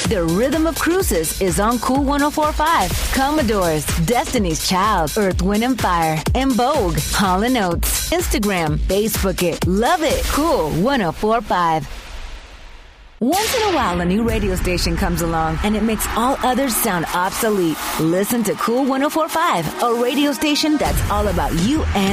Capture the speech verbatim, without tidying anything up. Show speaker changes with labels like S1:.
S1: The rhythm of cruises is on Cool one oh four point five. Commodores, Destiny's Child, Earth, Wind and Fire, En Vogue, Hall and Oates. Instagram, Facebook it, love it. Cool one oh four point five. Once in a while, a new radio station comes along and it makes all others sound obsolete. Listen to Cool one oh four point five, a radio station that's all about you and